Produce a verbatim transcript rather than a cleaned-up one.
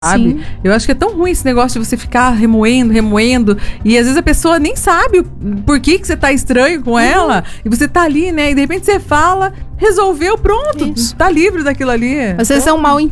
sabe? Sim. Eu acho que é tão ruim esse negócio de você ficar remoendo, remoendo, e às vezes a pessoa nem sabe por que, que você tá estranho com ela, e você tá ali, né? E de repente você fala, resolveu, pronto, Isso. tá livre daquilo ali. Às vezes é um mal